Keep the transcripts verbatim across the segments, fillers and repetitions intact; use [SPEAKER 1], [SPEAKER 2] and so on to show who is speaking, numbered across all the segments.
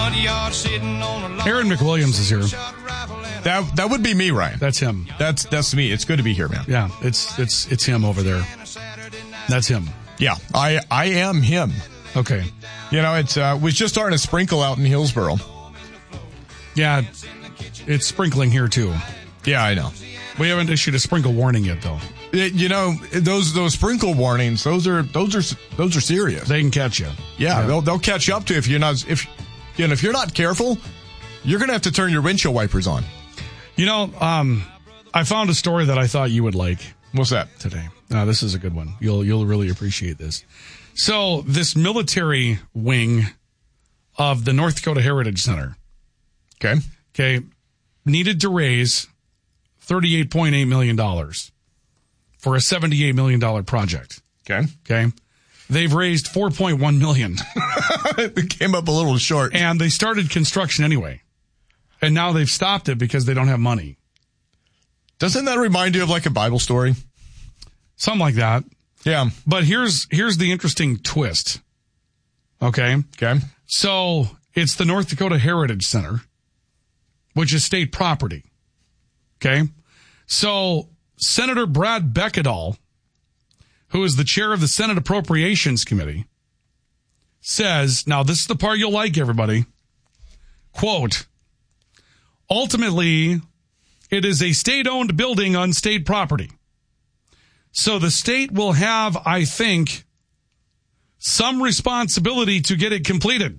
[SPEAKER 1] Aaron McWilliams is here.
[SPEAKER 2] That that would be me, Ryan.
[SPEAKER 1] That's him.
[SPEAKER 2] That's that's me. It's good to be here, man.
[SPEAKER 1] Yeah, it's it's it's him over there. That's him.
[SPEAKER 2] Yeah, I I am him.
[SPEAKER 1] Okay.
[SPEAKER 2] You know, it's uh, was just starting to sprinkle out in Hillsboro.
[SPEAKER 1] Yeah, it's sprinkling here too.
[SPEAKER 2] Yeah, I know.
[SPEAKER 1] We haven't issued a sprinkle warning yet, though.
[SPEAKER 2] It, you know, those those sprinkle warnings, those are those are those are serious.
[SPEAKER 1] They can catch you.
[SPEAKER 2] Yeah,
[SPEAKER 1] yeah.
[SPEAKER 2] they'll they'll catch you up to if you're not if you know if you're not careful, you're gonna have to turn your windshield wipers on.
[SPEAKER 1] You know, um, I found a story that I thought you would like.
[SPEAKER 2] What's that
[SPEAKER 1] today? Uh, this is a good one. You'll you'll really appreciate this. So this military wing of the North Dakota Heritage Center,
[SPEAKER 2] okay,
[SPEAKER 1] okay, needed to raise thirty-eight point eight million dollars for a seventy-eight million dollars project.
[SPEAKER 2] Okay.
[SPEAKER 1] Okay. They've raised four point one million dollars.
[SPEAKER 2] It came up a little short.
[SPEAKER 1] And they started construction anyway. And now they've stopped it because they don't have money.
[SPEAKER 2] Doesn't that remind you of like a Bible story?
[SPEAKER 1] Something like that.
[SPEAKER 2] Yeah.
[SPEAKER 1] But here's here's the interesting twist. Okay.
[SPEAKER 2] Okay.
[SPEAKER 1] So it's the North Dakota Heritage Center, which is state property. Okay. So Senator Brad Beckedahl, who is the chair of the Senate Appropriations Committee, says, now this is the part you'll like, everybody, quote, ultimately, it is a state-owned building on state property. So the state will have, I think, some responsibility to get it completed.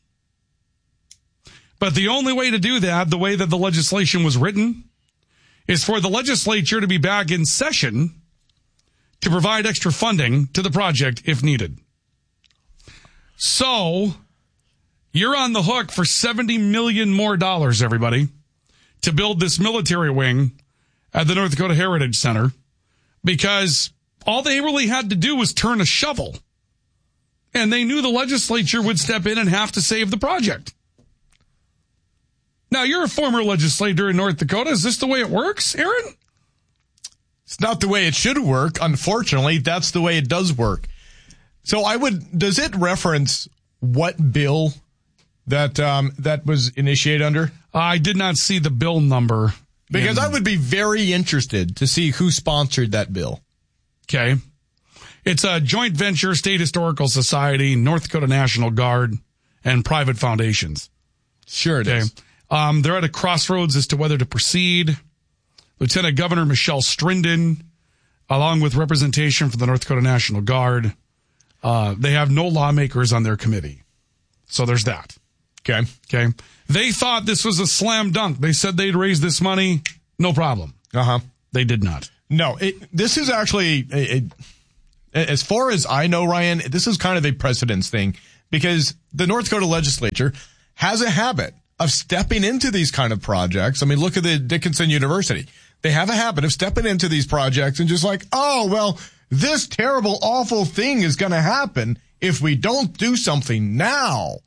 [SPEAKER 1] But the only way to do that, the way that the legislation was written, is for the legislature to be back in session to provide extra funding to the project if needed. So you're on the hook for seventy million dollars more dollars, everybody, to build this military wing at the North Dakota Heritage Center, because all they really had to do was turn a shovel, and they knew the legislature would step in and have to save the project. Now, you're a former legislator in North Dakota. Is this the way it works, Aaron?
[SPEAKER 2] It's not the way it should work. Unfortunately, that's the way it does work. So I would, does it reference what bill that um, that was initiated under?
[SPEAKER 1] I did not see the bill number.
[SPEAKER 2] Because
[SPEAKER 1] in...
[SPEAKER 2] I would be very interested to see who sponsored that bill.
[SPEAKER 1] Okay. It's a joint venture, State Historical Society, North Dakota National Guard, and private foundations.
[SPEAKER 2] Sure it
[SPEAKER 1] okay.
[SPEAKER 2] is.
[SPEAKER 1] Um, they're at a crossroads as to whether to proceed. Lieutenant Governor Michelle Strinden, along with representation from the North Dakota National Guard, uh, they have no lawmakers on their committee. So there's that.
[SPEAKER 2] Okay.
[SPEAKER 1] Okay. They thought this was a slam dunk. They said they'd raise this money. No problem.
[SPEAKER 2] Uh-huh.
[SPEAKER 1] They did not.
[SPEAKER 2] No, it, this is actually, a, a, as far as I know, Ryan, this is kind of a precedence thing, because the North Dakota legislature has a habit of stepping into these kind of projects. I mean, look at the Dickinson University. They have a habit of stepping into these projects and just like, oh, well, this terrible, awful thing is going to happen if we don't do something now.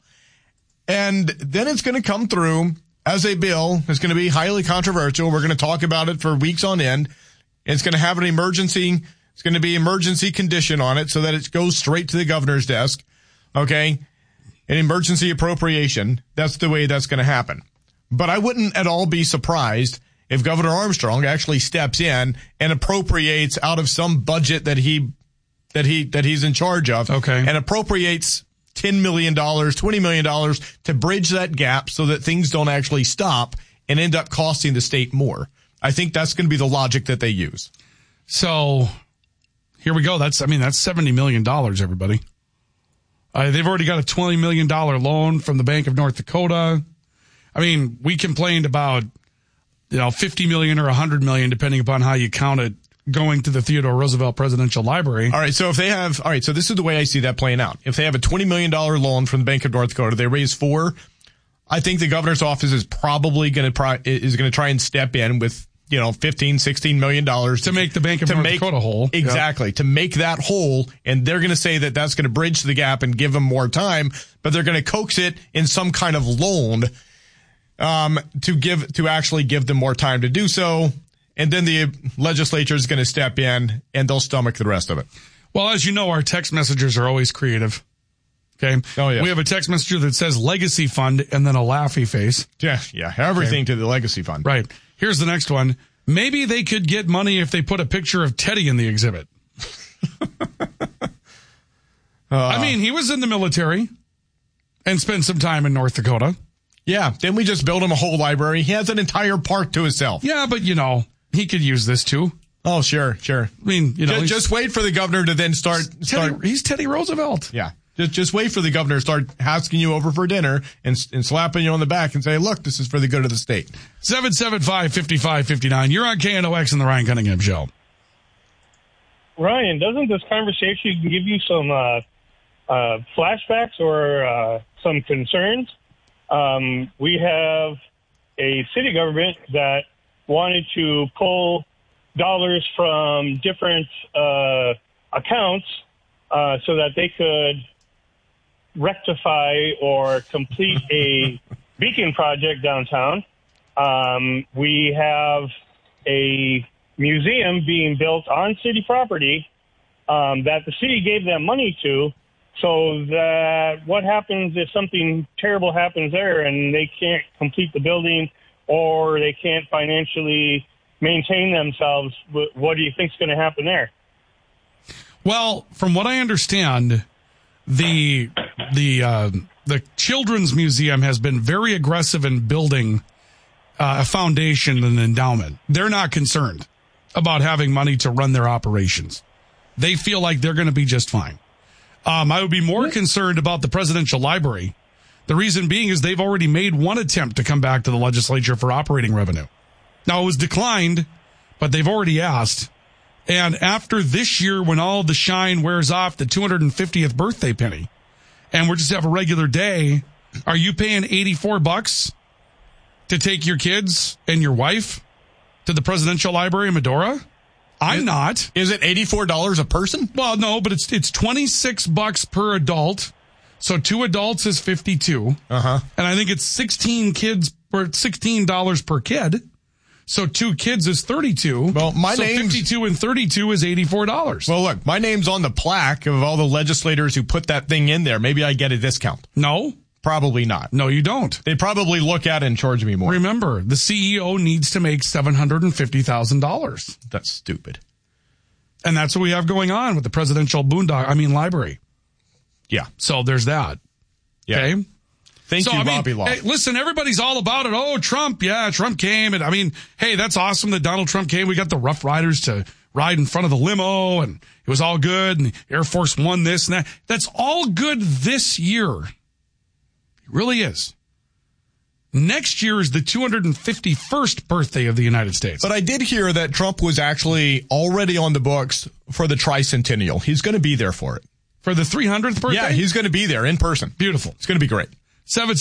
[SPEAKER 2] And then it's going to come through as a bill. It's going to be highly controversial. We're going to talk about it for weeks on end. It's going to have an emergency. It's going to be emergency condition on it so that it goes straight to the governor's desk. Okay. An emergency appropriation. That's the way that's going to happen. But I wouldn't at all be surprised if Governor Armstrong actually steps in and appropriates out of some budget that he that he that he's in charge of.
[SPEAKER 1] Okay.
[SPEAKER 2] And appropriates ten million dollars, twenty million dollars to bridge that gap so that things don't actually stop and end up costing the state more. I think that's going to be the logic that they use.
[SPEAKER 1] So here we go. That's I mean, that's seventy million dollars, everybody. Uh, they've already got a twenty million dollars loan from the Bank of North Dakota. I mean, we complained about, you know, fifty million dollars or one hundred million dollars, depending upon how you count it, going to the Theodore Roosevelt Presidential Library.
[SPEAKER 2] All right, so if they have, all right, so this is the way I see that playing out. If they have a twenty million dollars loan from the Bank of North Dakota, they raise four. I think the governor's office is probably going to is going to try and step in with, you know, fifteen, sixteen million dollars
[SPEAKER 1] to make the Bank of North
[SPEAKER 2] make,
[SPEAKER 1] Dakota whole.
[SPEAKER 2] Exactly. Yep. To make that whole. And they're going to say that that's going to bridge the gap and give them more time, but they're going to coax it in some kind of loan, um, to give, to actually give them more time to do so. And then the legislature is going to step in and they'll stomach the rest of it.
[SPEAKER 1] Well, as you know, our text messengers are always creative. Okay.
[SPEAKER 2] Oh, yeah.
[SPEAKER 1] We have a text messenger that says legacy fund and then a laughy face.
[SPEAKER 2] Yeah, yeah. Everything okay. to the legacy fund.
[SPEAKER 1] Right. Here's the next one. Maybe they could get money if they put a picture of Teddy in the exhibit. uh, I mean, he was in the military and spent some time in North Dakota.
[SPEAKER 2] Yeah. Didn't we just build him a whole library? He has an entire park to himself.
[SPEAKER 1] Yeah, but, you know, he could use this too.
[SPEAKER 2] Oh, sure, sure.
[SPEAKER 1] I mean, you know.
[SPEAKER 2] Just, just wait for the governor to then start. start
[SPEAKER 1] Teddy, he's Teddy Roosevelt.
[SPEAKER 2] Yeah. Just, just wait for the governor to start asking you over for dinner and, and slapping you on the back and say, look, this is for the good of the state.
[SPEAKER 1] seven seven five, five five five nine. You're on K N O X and the Ryan Cunningham Show.
[SPEAKER 3] Ryan, doesn't this conversation give you some uh, uh, flashbacks or uh, some concerns? Um, we have a city government that wanted to pull dollars from different uh, accounts uh, so that they could rectify or complete a beacon project downtown. Um, we have a museum being built on city property um, that the city gave them money to, so that what happens if something terrible happens there and they can't complete the building or they can't financially maintain themselves, what do you think is going to happen there?
[SPEAKER 1] Well, from what I understand, the the uh, the Children's Museum has been very aggressive in building uh, a foundation and endowment. They're not concerned about having money to run their operations. They feel like they're going to be just fine. Um, I would be more concerned about the Presidential Library. The reason being is they've already made one attempt to come back to the legislature for operating revenue. Now, it was declined, but they've already asked. And after this year, when all the shine wears off the two hundred fiftieth birthday penny, and we're just have a regular day, are you paying eighty-four bucks to take your kids and your wife to the Presidential Library in Medora? I'm
[SPEAKER 2] is,
[SPEAKER 1] not.
[SPEAKER 2] Is it eighty-four dollars a person?
[SPEAKER 1] Well, no, but it's it's twenty-six bucks per adult. So two adults is fifty-two.
[SPEAKER 2] Uh-huh.
[SPEAKER 1] And I think it's sixteen kids or sixteen dollars per kid. So two kids is thirty-two.
[SPEAKER 2] Well, my
[SPEAKER 1] so
[SPEAKER 2] name's
[SPEAKER 1] fifty-two and thirty-two is eighty-four dollars.
[SPEAKER 2] Well, look, my name's on the plaque of all the legislators who put that thing in there. Maybe I get a discount.
[SPEAKER 1] No.
[SPEAKER 2] Probably not.
[SPEAKER 1] No, you don't.
[SPEAKER 2] They probably look at it and charge me more.
[SPEAKER 1] Remember, the C E O needs to make seven hundred fifty thousand dollars.
[SPEAKER 2] That's stupid.
[SPEAKER 1] And that's what we have going on with the Presidential Boondock, I mean, Library.
[SPEAKER 2] Yeah.
[SPEAKER 1] So there's that.
[SPEAKER 2] Yeah.
[SPEAKER 1] Okay.
[SPEAKER 2] Thank
[SPEAKER 1] so,
[SPEAKER 2] you,
[SPEAKER 1] I mean,
[SPEAKER 2] Bobby Law.
[SPEAKER 1] Hey, listen, everybody's all about it. Oh, Trump. Yeah, Trump came. And I mean, hey, that's awesome that Donald Trump came. We got the Rough Riders to ride in front of the limo and it was all good. And the Air Force won this and that. That's all good this year. It really is. Next year is the two hundred fifty-first birthday of the United States.
[SPEAKER 2] But I did hear that Trump was actually already on the books for the tricentennial. He's going to be there for it.
[SPEAKER 1] For the three hundredth birthday?
[SPEAKER 2] Yeah, he's going to be there in person.
[SPEAKER 1] Beautiful.
[SPEAKER 2] It's going to be great.
[SPEAKER 1] Seven